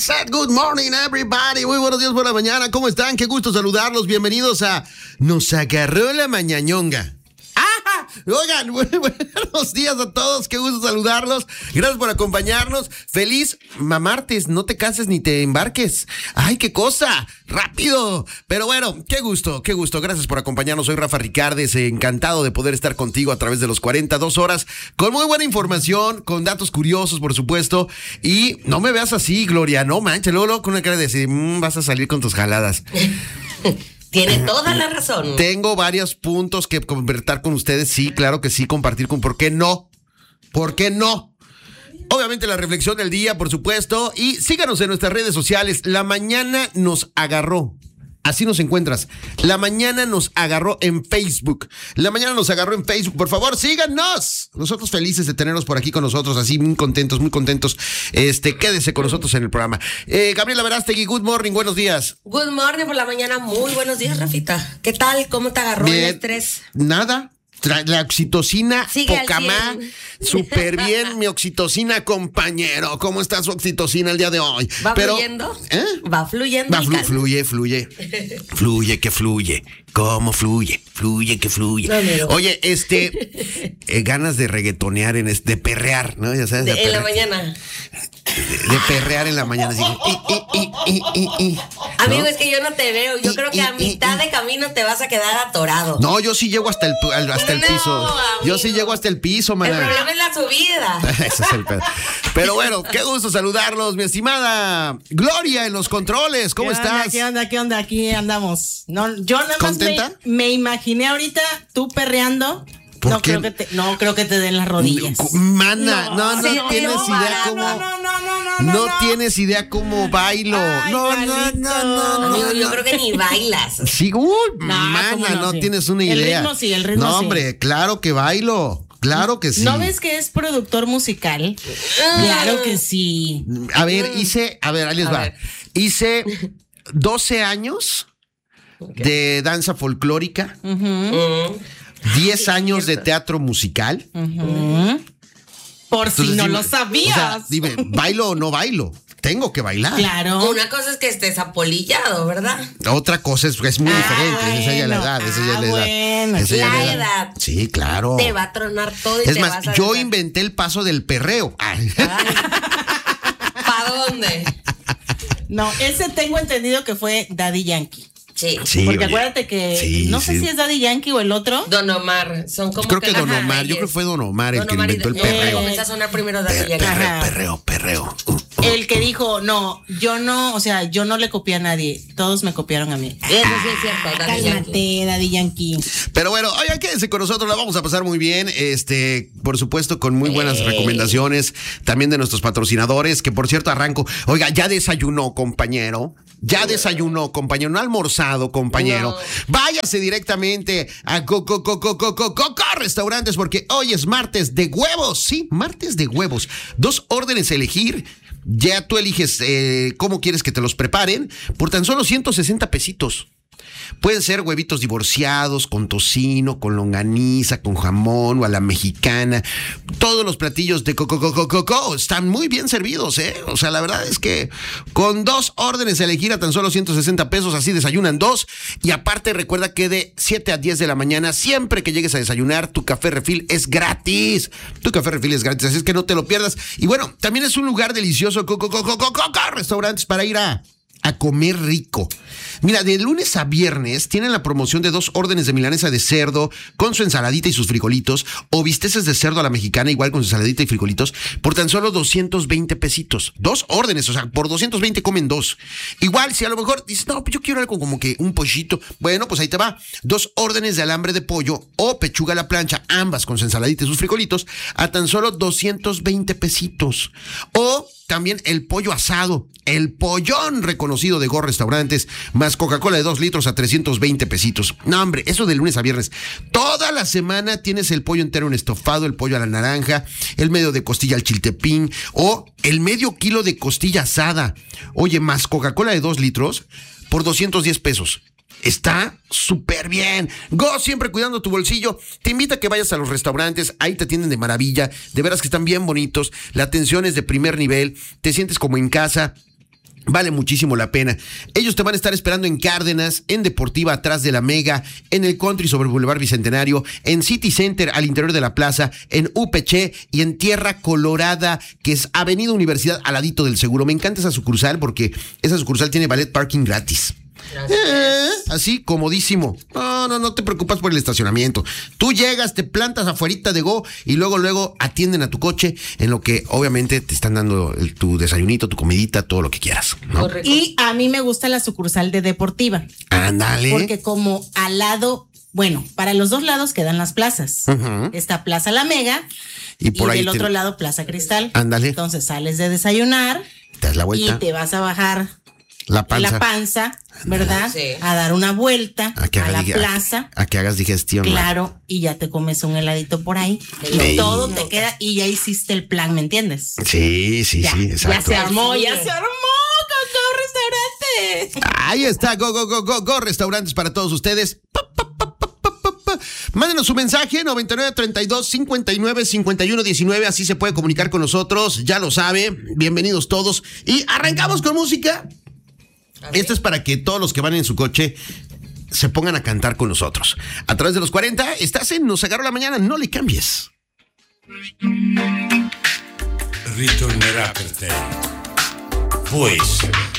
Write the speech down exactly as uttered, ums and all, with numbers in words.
said good morning, everybody. Muy buenos días por la mañana. ¿Cómo están? Qué gusto saludarlos. Bienvenidos a Nos Agarró la Mañañonga. Oigan, buenos días a todos, qué gusto saludarlos, gracias por acompañarnos, feliz mamartes, no te cases ni te embarques, ay, qué cosa, rápido, pero bueno, qué gusto, qué gusto, gracias por acompañarnos, soy Rafa Ricardes, encantado de poder estar contigo a través de los cuarenta, dos horas, con muy buena información, con datos curiosos, por supuesto, y no me veas así, Gloria, no manches, luego, luego con una cara de decir, mmm, vas a salir con tus jaladas. Tiene toda la razón. Tengo varios puntos que conversar con ustedes. Sí, claro que sí, compartir con... ¿Por qué no? ¿Por qué no? Obviamente la reflexión del día, por supuesto. Y síganos en nuestras redes sociales. La mañana nos agarró. Así nos encuentras. La mañana nos agarró en Facebook. La mañana nos agarró en Facebook. Por favor, síganos. Nosotros felices de tenerlos por aquí con nosotros, así muy contentos, muy contentos. Este, quédese con nosotros en el programa. Eh, Gabriela Verástegui, good morning, buenos días. Good morning por la mañana, muy buenos días, Rafita. ¿Qué tal? ¿Cómo te agarró Bien, el estrés? Nada. La oxitocina, Sigue poca más, súper bien, mi oxitocina, compañero. ¿Cómo está su oxitocina el día de hoy? ¿Va Pero, fluyendo? ¿eh? Va fluyendo. Va, flu, fluye, fluye. Fluye, que fluye. ¿Cómo fluye? Fluye, que fluye. No, Oye, este, eh, ganas de reggaetonear, en este, de perrear, ¿no? Ya sabes, de, de en perrear. la mañana. De, de perrear en la mañana. Así, y, y, y, y, y, ¿no? Amigo, es que yo no te veo. Yo Y, creo que y, a mitad y, de camino te vas a quedar atorado. No, yo sí llego hasta el, hasta el No, piso. amigo. Yo sí llego hasta el piso, man. El problema es la subida. Ese es el pedo. Pero bueno, qué gusto saludarlos, mi estimada Gloria en los controles. ¿Cómo ¿Qué estás? Onda, ¿Qué onda? ¿Qué onda? Aquí andamos. No, yo nada más ¿Contenta? me, me imaginé ahorita tú perreando. ¿Por no qué? creo que te, no creo que te den las rodillas. Mana, no, no, sí, tienes no, idea mana, cómo. No, no, no, no, no, No, no, no. tienes idea cómo bailo. Ay, no, no, Carlito. no, no, no, Amigo, yo no. creo que ni bailas. Sí, uy, No, mana, cómo no, no, sí. tienes una El idea. ritmo sí, el ritmo No, sí. hombre, claro que bailo. Claro que sí. ¿No ves que es productor musical? Claro que sí. A ver, hice, a ver, ahí les A va. ver. Hice doce años de danza folclórica, Mm. diez años de teatro musical. Por si Entonces, no dime, lo o sabías. sea, dime, ¿bailo o no bailo? Tengo que bailar. Claro. Una cosa es que estés apolillado, ¿verdad? Otra cosa es, es muy Ah, diferente. Esa ya es la bueno. edad. Esa ya es Ah, la edad. bueno. Esa ya es La edad. Sí, claro. Te va a tronar todo y Es te más, vas a yo deshacer. inventé el paso del perreo. Ay. ¿Para dónde? No, ese tengo entendido que fue Daddy Yankee. Sí. Sí, Porque oye. acuérdate que Sí, no sé sí. si es Daddy Yankee o el otro. Don Omar, son como Creo que Don ajá, Omar, yo creo que fue Don Omar el Don que Omar y- inventó el no, perreo. comenzó a sonar primero Daddy Per- Yankee. perreo, Ajá. perreo, perreo. Uh, uh. El que dijo, no, yo no, o sea, yo no le copié a nadie, todos me copiaron a mí. Eso sí es cierto, Daddy Yankee. Cálmate, Daddy Yankee. Pero bueno, oigan, quédense con nosotros, la vamos a pasar muy bien, este, por supuesto, con muy buenas recomendaciones, también de nuestros patrocinadores, que por cierto arranco, oiga, ya desayunó, compañero, ya desayunó, compañero, no ha almorzado, compañero, No. váyase directamente a Coco, Coco, Coco, Coco Restaurantes, porque hoy es martes de huevos, sí, martes de huevos, dos órdenes a elegir. Ya tú eliges eh, cómo quieres que te los preparen por tan solo ciento sesenta pesitos. Pueden ser huevitos divorciados, con tocino, con longaniza, con jamón o a la mexicana. Todos los platillos de Coco Coco Coco están muy bien servidos, ¿eh? O sea, la verdad es que con dos órdenes a elegir a tan solo ciento sesenta pesos, así desayunan dos. Y aparte recuerda que de siete a diez de la mañana, siempre que llegues a desayunar, tu café refil es gratis. Tu café refil es gratis, así es que no te lo pierdas. Y bueno, también es un lugar delicioso, Coco Coco Coco Restaurantes, para ir a... a comer rico. Mira, de lunes a viernes tienen la promoción de dos órdenes de milanesa de cerdo con su ensaladita y sus frijolitos, o bisteces de cerdo a la mexicana igual con su ensaladita y frijolitos por tan solo doscientos veinte pesitos. Dos órdenes, o sea, por doscientos veinte comen dos. Igual, si a lo mejor dices, no, pues yo quiero algo como que un pollito. Bueno, pues ahí te va. Dos órdenes de alambre de pollo o pechuga a la plancha, ambas con su ensaladita y sus frijolitos, a tan solo doscientos veinte pesitos. O también el pollo asado, el pollón reconocido de Go Restaurantes, más Coca-Cola de dos litros a trescientos veinte pesitos. No, hombre, eso de lunes a viernes. Toda la semana tienes el pollo entero en estofado, el pollo a la naranja, el medio de costilla al chiltepín o el medio kilo de costilla asada. Oye, más Coca-Cola de dos litros por doscientos diez pesos. Está súper bien. Go, siempre cuidando tu bolsillo. Te invita a que vayas a los restaurantes. Ahí te atienden de maravilla. De veras que están bien bonitos. La atención es de primer nivel. Te sientes como en casa. Vale muchísimo la pena. Ellos te van a estar esperando en Cárdenas, en Deportiva atrás de la Mega, en el Country sobre el Boulevard Bicentenario, en City Center al interior de la plaza, en U P C y en Tierra Colorada, que es Avenida Universidad al ladito del Seguro. Me encanta esa sucursal porque esa sucursal tiene valet parking gratis. Eh, así, comodísimo. No, no, no te preocupas por el estacionamiento. Tú llegas, te plantas afuerita de Go y luego, luego atienden a tu coche en lo que obviamente te están dando el, tu desayunito, tu comidita, todo lo que quieras, ¿no? Correcto. Y a mí me gusta la sucursal de Deportiva. Ándale. Porque como al lado, bueno, para los dos lados quedan las plazas. Uh-huh. Está Plaza La Mega y, por y ahí del te... otro lado Plaza Cristal. Ándale. Entonces sales de desayunar, te das la vuelta y te vas a bajar la panza, la panza, ¿verdad? Sí. A dar una vuelta a, que a la dig- plaza. A, a que hagas digestión. Claro, ¿no? Y ya te comes un heladito por ahí. Y todo te queda y ya hiciste el plan, ¿me entiendes? Sí, sí, ya, sí, exacto. Ya se armó, ya se armó. Go, Go Restaurante. Ahí está, Go, Go, Go, Go, Go Restaurantes para todos ustedes. Pa, pa, pa, pa, pa, pa, pa. Mándenos su mensaje, noventa y nueve, treinta y dos, cincuenta y nueve, cincuenta y uno, diecinueve, así se puede comunicar con nosotros, ya lo sabe. Bienvenidos todos. Y arrancamos con música. Esto es para que todos los que van en su coche se pongan a cantar con nosotros. A través de los cuarenta, estás en Nos Agarró la Mañana, no le cambies. Ritornerà per te. Può essere.